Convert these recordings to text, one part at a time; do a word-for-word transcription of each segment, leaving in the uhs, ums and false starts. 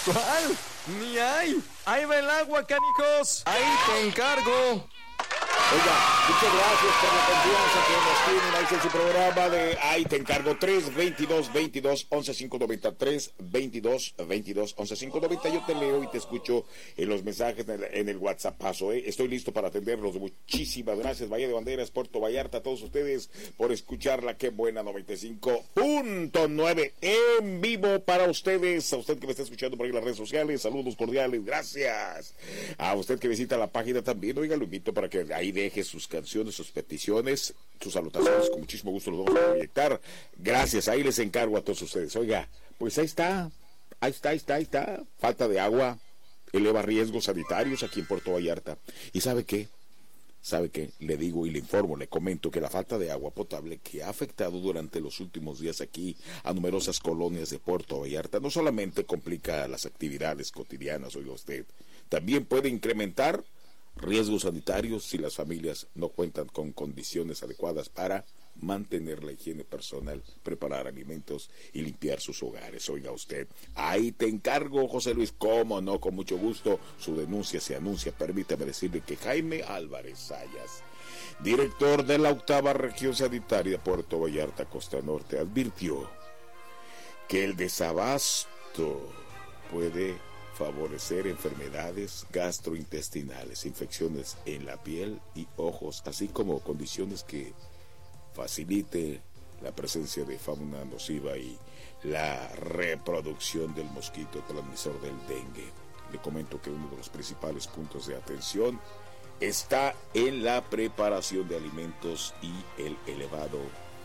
¿Cuál? Ni hay. Ahí va el agua, canijos. Ahí te encargo. Oiga, muchas gracias por la confianza que nos tienen. Ahí está su programa de Ahí te encargo. Tres veintidós veintidós once cinco noventa. Tres veintidós veintidós once cinco noventa. Yo te leo y te escucho en los mensajes en el, en el WhatsApp paso, ¿eh? Estoy listo para atenderlos. Muchísimas gracias, Bahía de Banderas, Puerto Vallarta, a todos ustedes por escucharla. Qué buena, noventa y cinco punto nueve en vivo para ustedes. A usted que me está escuchando por ahí en las redes sociales, saludos cordiales, gracias. A usted que visita la página también, oiga, lo invito para que ahí deje sus canciones, sus peticiones, sus salutaciones, con muchísimo gusto los vamos a proyectar. Gracias, ahí les encargo a todos ustedes. Oiga, pues ahí está, ahí está, ahí está, ahí está. Falta de agua eleva riesgos sanitarios aquí en Puerto Vallarta. ¿Y sabe qué? ¿Sabe qué? Le digo y le informo, le comento que la falta de agua potable que ha afectado durante los últimos días aquí a numerosas colonias de Puerto Vallarta no solamente complica las actividades cotidianas, oiga usted, también puede incrementar riesgos sanitarios si las familias no cuentan con condiciones adecuadas para mantener la higiene personal, preparar alimentos y limpiar sus hogares. Oiga usted, ahí te encargo, José Luis, cómo no, con mucho gusto, su denuncia se anuncia. Permítame decirle que Jaime Álvarez Sayas, director de la octava región sanitaria Puerto Vallarta, Costa Norte, advirtió que el desabasto puede favorecer enfermedades gastrointestinales, infecciones en la piel y ojos, así como condiciones que facilite la presencia de fauna nociva y la reproducción del mosquito transmisor del dengue. Le comento que uno de los principales puntos de atención está en la preparación de alimentos y el elevado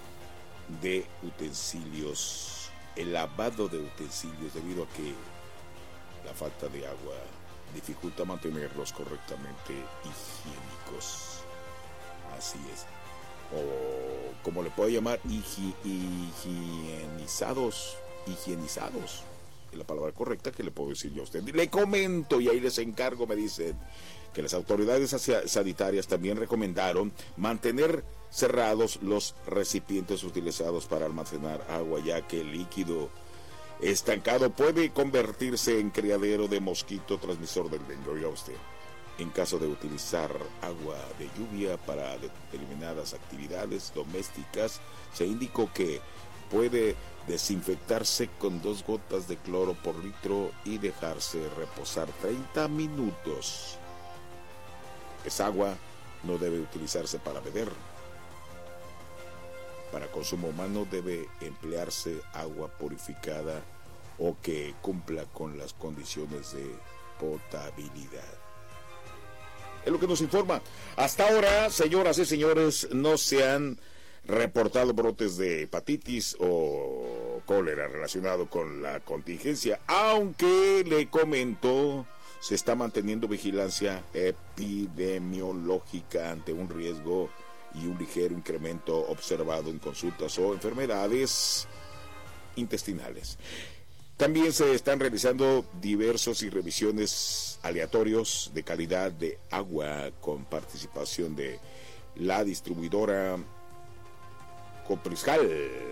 de utensilios, el lavado de utensilios, debido a que la falta de agua dificulta mantenerlos correctamente higiénicos. Así es. O como le puedo llamar, higi, higienizados. Higienizados. Es la palabra correcta que le puedo decir yo a usted. Le comento y ahí les encargo, me dicen, que las autoridades sanitarias también recomendaron mantener cerrados los recipientes utilizados para almacenar agua, ya que el líquido estancado puede convertirse en criadero de mosquito transmisor del dengue. Oiga usted, en caso de utilizar agua de lluvia para determinadas actividades domésticas, se indicó que puede desinfectarse con dos gotas de cloro por litro y dejarse reposar treinta minutos. Esa agua no debe utilizarse para beber. Para consumo humano debe emplearse agua purificada o que cumpla con las condiciones de potabilidad. Es lo que nos informa. Hasta ahora, señoras y señores, no se han reportado brotes de hepatitis o cólera relacionado con la contingencia, aunque le comento, se está manteniendo vigilancia epidemiológica ante un riesgo y un ligero incremento observado en consultas o enfermedades intestinales. También se están realizando diversos y revisiones aleatorios de calidad de agua con participación de la distribuidora Copriscal.